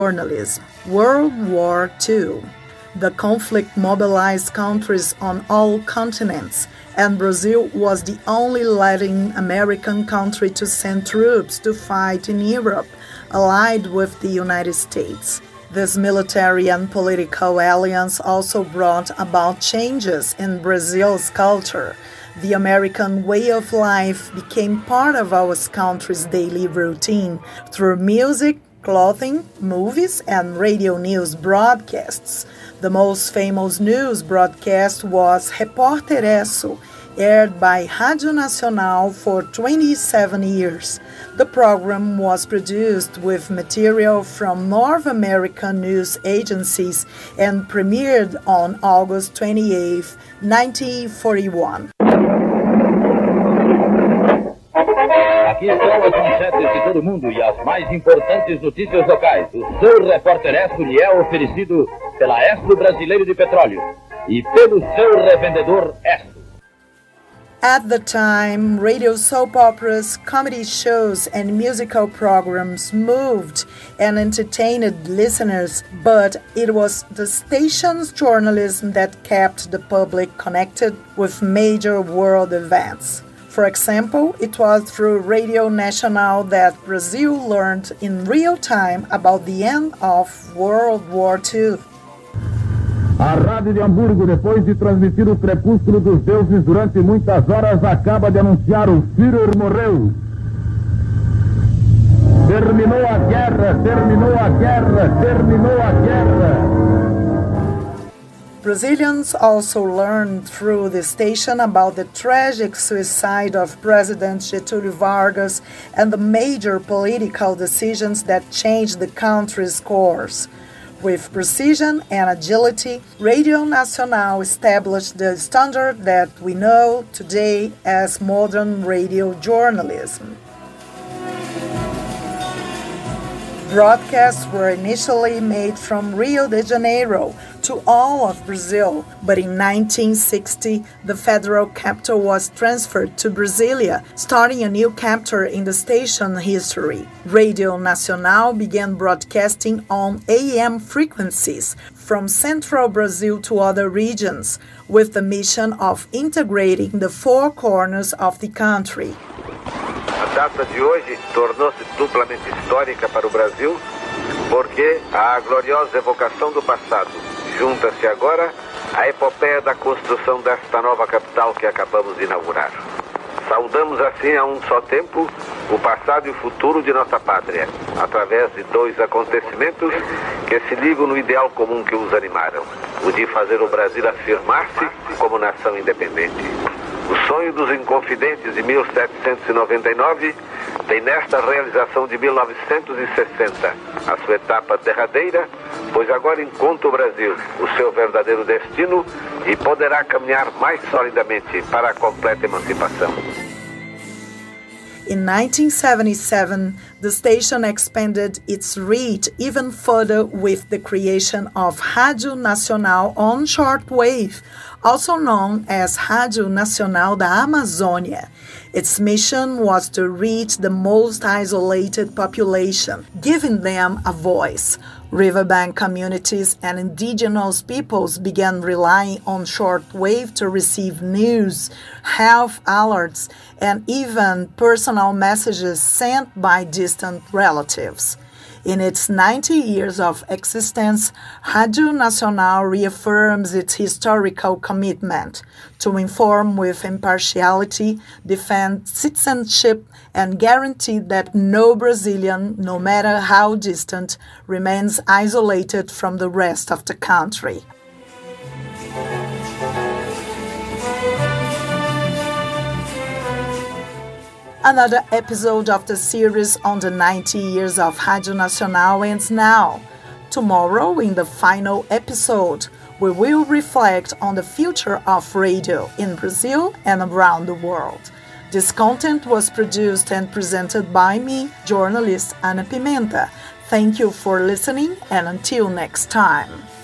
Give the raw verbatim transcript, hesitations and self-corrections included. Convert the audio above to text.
journalism. World War Two. The conflict mobilized countries on all continents, and Brazil was the only Latin American country to send troops to fight in Europe, allied with the United States. This military and political alliance also brought about changes in Brazil's culture. The American way of life became part of our country's daily routine through music, clothing, movies, and radio news broadcasts. The most famous news broadcast was Repórter Esso, aired by Rádio Nacional for twenty-seven years. The program was produced with material from North American news agencies and premiered on August twenty-eighth, nineteen forty-one. Aqui estão as manchetes de todo mundo e as mais importantes notícias locais. O seu repórter Esso lhe é oferecido pela Esso Brasileiro de Petróleo e pelo seu revendedor Esso. At the time, radio soap operas, comedy shows, and musical programs moved and entertained listeners, but it was the station's journalism that kept the public connected with major world events. For example, it was through Radio Nacional that Brazil learned in real time about the end of World War Two. A Rádio de Hamburgo, depois de transmitir o crepúsculo dos deuses durante muitas horas, acaba de anunciar o Führer morreu. Terminou a guerra, terminou a guerra, terminou a guerra. Brazilians also learned through the station about the tragic suicide of President Getúlio Vargas and the major political decisions that changed the country's course. With precision and agility, Radio Nacional established the standard that we know today as modern radio journalism. Broadcasts were initially made from Rio de Janeiro to all of Brazil, but in nineteen sixty, the federal capital was transferred to Brasília, starting a new chapter in the station history. Radio Nacional began broadcasting on A M frequencies from central Brazil to other regions, with the mission of integrating the four corners of the country. A data de hoje tornou-se duplamente histórica para o Brasil, porque a gloriosa evocação do passado junta-se agora à epopeia da construção desta nova capital que acabamos de inaugurar. Saudamos assim a um só tempo o passado e o futuro de nossa pátria, através de dois acontecimentos que se ligam no ideal comum que os animaram, o de fazer o Brasil afirmar-se como nação independente. O sonho dos Inconfidentes de mil setecentos e noventa e nove tem nesta realização de mil novecentos e sessenta a sua etapa derradeira, pois agora encontra o Brasil o seu verdadeiro destino e poderá caminhar mais solidamente para a completa emancipação. In nineteen seventy-seven, the station expanded its reach even further with the creation of Rádio Nacional on shortwave, also known as Rádio Nacional da Amazônia. Its mission was to reach the most isolated population, giving them a voice. Riverbank communities and indigenous peoples began relying on shortwave to receive news, health alerts, and even personal messages sent by distant relatives. In its ninety years of existence, Rádio Nacional reaffirms its historical commitment to inform with impartiality, defend citizenship, and guarantee that no Brazilian, no matter how distant, remains isolated from the rest of the country. Another episode of the series on the ninety years of Rádio Nacional ends now. Tomorrow, in the final episode, we will reflect on the future of radio in Brazil and around the world. This content was produced and presented by me, journalist Ana Pimenta. Thank you for listening, and until next time.